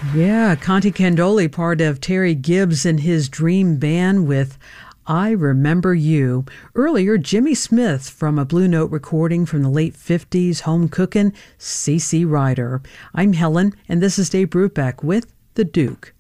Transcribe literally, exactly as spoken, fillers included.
Yeah, Conti Candoli, part of Terry Gibbs and his Dream Band with I Remember You. Earlier, Jimmy Smith from a Blue Note recording from the late fifties, Home Cookin', C C Ryder. I'm Helen, and this is Dave Brubeck with The Duke.